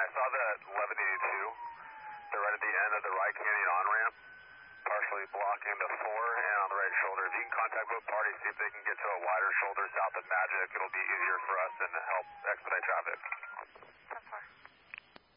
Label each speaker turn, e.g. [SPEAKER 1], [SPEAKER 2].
[SPEAKER 1] saw the 1182. They're right at the end of the right canyon on-ramp, partially blocking the 4 and on the right shoulder. If you can contact both parties, see if they can get to a wider shoulder south of Magic, it'll be easier for us and help expedite traffic.